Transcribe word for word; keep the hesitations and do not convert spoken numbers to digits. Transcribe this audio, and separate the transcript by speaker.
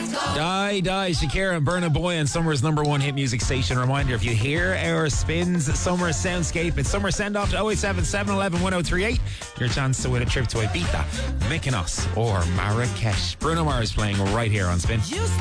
Speaker 1: Die, die, Shakira and Burna Boy on Summer's number one hit music station. Reminder, if you hear our Spins Summer Soundscape, it's Summer Send Off to oh eight seven, seven one one, one oh three eight. Your chance to win a trip to Ibiza, Mykonos or Marrakesh. Bruno Mars playing right here on Spin.